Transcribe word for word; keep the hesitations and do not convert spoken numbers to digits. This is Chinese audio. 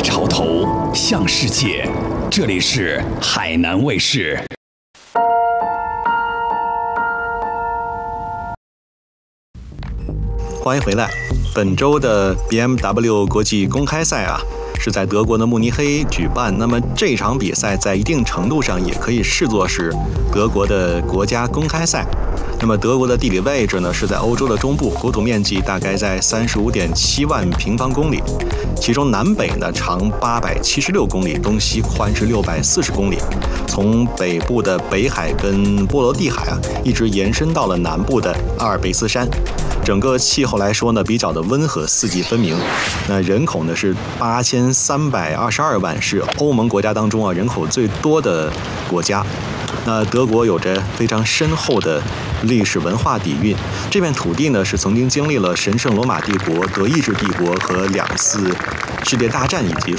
潮头，向世界。这里是海南卫视。 欢迎回来。本周的 B M W 国际公开赛啊，是在德国的慕尼黑举办。那么这场比赛在一定程度上也可以视作是德国的国家公开赛。那么德国的地理位置呢，是在欧洲的中部，国土面积大概在三十五点七万平方公里，其中南北呢长八百七十六公里，东西宽是六百四十公里，从北部的北海跟波罗的海啊，一直延伸到了南部的阿尔卑斯山。整个气候来说呢，比较的温和，四季分明。那人口呢是八千三百二十二万，是欧盟国家当中啊人口最多的国家。那德国有着非常深厚的历史文化底蕴，这片土地呢是曾经经历了神圣罗马帝国、德意志帝国和两次世界大战以及